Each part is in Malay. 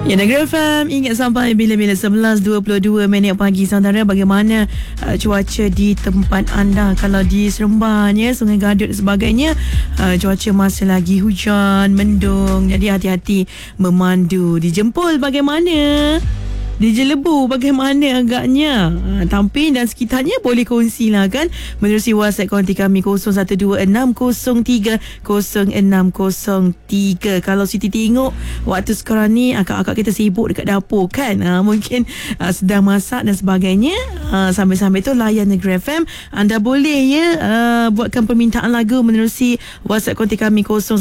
Ya, Negeri FM ingat sampai bila-bila 11.22 pagi. Saudara, bagaimana cuaca di tempat anda? Kalau di Seremban, ya, Sungai Gadut dan sebagainya, cuaca masih lagi hujan, mendung. Jadi hati-hati memandu. Di Jempol bagaimana? Di Jelebu bagaimana agaknya? Tampin dan sekitarnya boleh kongsilah kan menerusi WhatsApp konti kami 0126030603. Kalau Siti tengok waktu sekarang ni akak-akak kita sibuk dekat dapur kan, mungkin sedang masak dan sebagainya. Sambil-sambil tu layan Negeri FM. Anda boleh buatkan permintaan lagu menerusi WhatsApp konti kami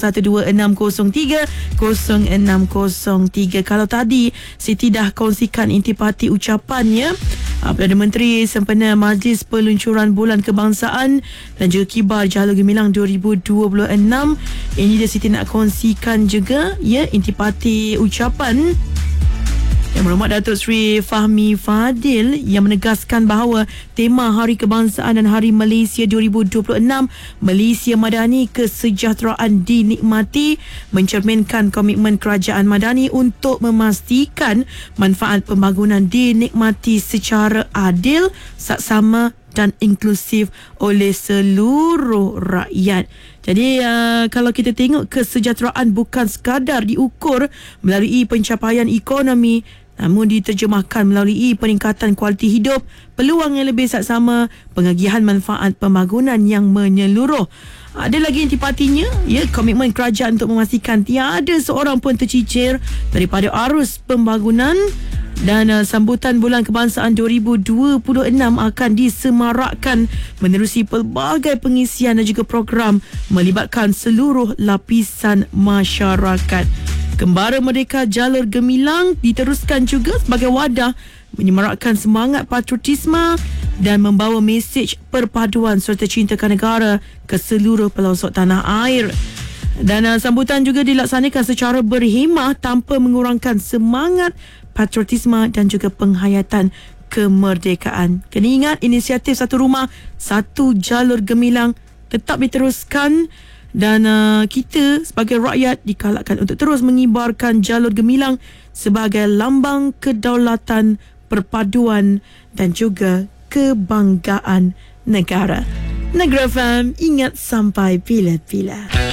0126030603. Kalau tadi Siti dah kongsikan intipati ucapannya Perdana Menteri sempena Majlis Peluncuran Bulan Kebangsaan dan juga Kibar Jalur Gemilang 2026. Ini dia Siti nak kongsikan juga, ya, intipati ucapan Yang Berhormat Datuk Seri Fahmi Fadil yang menegaskan bahawa tema Hari Kebangsaan dan Hari Malaysia 2026 Malaysia Madani Kesejahteraan Dinikmati mencerminkan komitmen kerajaan Madani untuk memastikan manfaat pembangunan dinikmati secara adil, saksama dan inklusif oleh seluruh rakyat. Jadi kalau kita tengok, kesejahteraan bukan sekadar diukur melalui pencapaian ekonomi, namun diterjemahkan melalui peningkatan kualiti hidup, peluang yang lebih saksama, pengagihan manfaat pembangunan yang menyeluruh. Ada lagi intipatinya, ya, komitmen kerajaan untuk memastikan tiada seorang pun tercicir daripada arus pembangunan. Dan sambutan Bulan Kebangsaan 2026 akan disemarakkan menerusi pelbagai pengisian dan juga program melibatkan seluruh lapisan masyarakat. Kembara Merdeka Jalur Gemilang diteruskan juga sebagai wadah menyemarakkan semangat patriotisme dan membawa mesej perpaduan serta cintakan negara ke seluruh pelosok tanah air. Dan sambutan juga dilaksanakan secara berhemah tanpa mengurangkan semangat patriotisme dan juga penghayatan kemerdekaan. Kena ingat, inisiatif Satu Rumah Satu Jalur Gemilang tetap diteruskan dan kita sebagai rakyat digalakkan untuk terus mengibarkan Jalur Gemilang sebagai lambang kedaulatan, perpaduan dan juga kebanggaan negara. Negeri FM ingat sampai bila-bila.